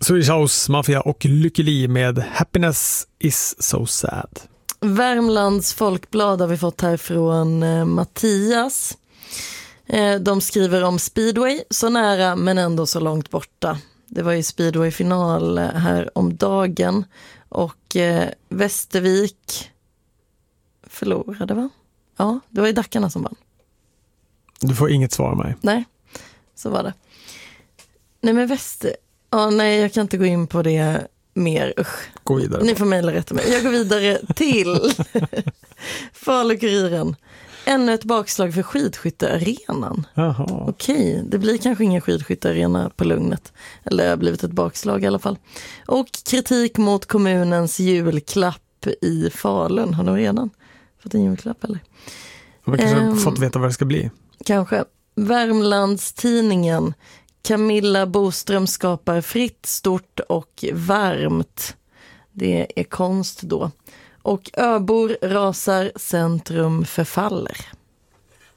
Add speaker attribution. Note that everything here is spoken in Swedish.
Speaker 1: Swedish House Mafia och Lykke Li med Happiness is so sad.
Speaker 2: Värmlands Folkblad har vi fått här från Mattias. De skriver om speedway, så nära men ändå så långt borta. Det var ju speedway-final här om dagen och Västervik förlorade, va? Ja, det var ju Dackarna som vann.
Speaker 1: Du får inget svar av mig.
Speaker 2: Nej, så var det. Nej, men nej, jag kan inte gå in på det mer. Usch.
Speaker 1: Gå vidare.
Speaker 2: Ni får mejla rätt mig. Jag går vidare till Falu-Kuriren. Ännu ett bakslag för skidskyttearenan.
Speaker 1: Jaha.
Speaker 2: Okej, det blir kanske ingen skidskyttearena på Lugnet. Eller det har blivit ett bakslag i alla fall. Och kritik mot kommunens julklapp i Falun. Har de redan fått en julklapp eller?
Speaker 1: De har kanske fått veta vad det ska bli.
Speaker 2: Kanske. Värmlandstidningen. Camilla Boström skapar fritt, stort och varmt. Det är konst då. Och öbor rasar, centrum förfaller.